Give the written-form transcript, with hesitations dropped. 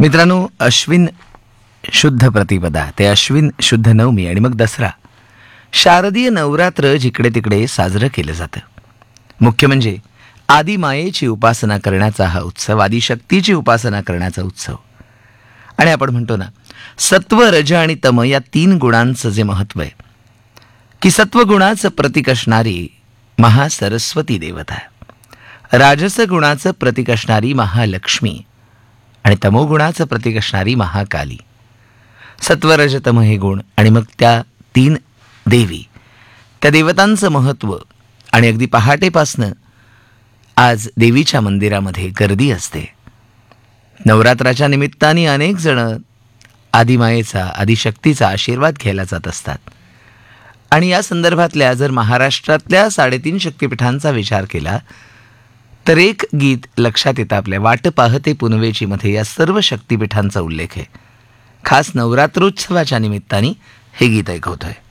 मित्रांनो, अश्विन शुद्ध प्रतिपदा ते अश्विन शुद्ध नवमी आणि मग दसरा, शारदीय नवरात्र जिकडे तिकडे साजरं केलं जातं. मुख्य म्हणजे आदिमायेची उपासना करण्याचा हा उत्सव, आदिशक्तीची उपासना करण्याचा उत्सव. आणि आपण म्हणतो ना, सत्व, रज आणि तम या 3 गुणांचं जे महत्व आहे, की सत्वगुणाचं प्रतीक असणारी महासरस्वती देवता, राजस गुणाचं प्रतीक असणारी महालक्ष्मी आणि तमोगुणाचं प्रतीक असणारी महाकाली. सत्वरजतम हे गुण आणि मग त्या 3 देवी, त्या देवतांचं महत्व. आणि अगदी पहाटेपासनं आज देवीच्या मंदिरामध्ये गर्दी असते. नवरात्राच्या निमित्ताने अनेक जण आदिमायेचा, आदिशक्तीचा आशीर्वाद घ्यायला जात असतात. आणि या संदर्भातल्या जर महाराष्ट्रातल्या 3.5 शक्तिपीठांचा विचार केला तर एक गीत लक्षात येतं आपल्या, वाट पाहते पुनवेची मध्ये या सर्व शक्तिपीठांचा उल्लेख आहे. खास नवरात्रोत्सवाच्या निमित्ताने हे गीत ऐकवतोय.